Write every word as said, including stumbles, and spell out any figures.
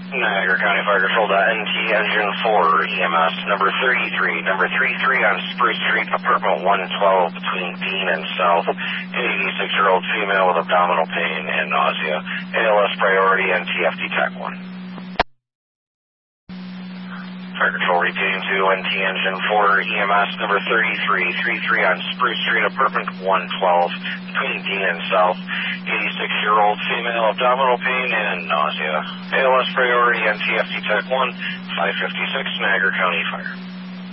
Niagara County Fire Control, N T Engine four, E M S number thirty-three, number thirty-three on Spruce Street, apartment one twelve between Dean and South, eighty-six-year-old female with abdominal pain and nausea. A L S priority, N T F D TAC one. Fire Control repeating to N T Engine four, E M S number thirty-three, thirty-three on Spruce Street, apartment one twelve between Dean and South, eighty-six-year-old female, abdominal pain and nausea. A L S priority, N T F D TAC one, five fifty-six, Niagara County Fire.